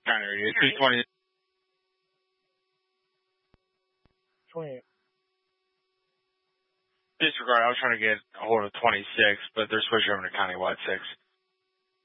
Trying to read it. 20. 28. Disregard. I was trying to get a hold of 26, but they're switching over to County Wide 6.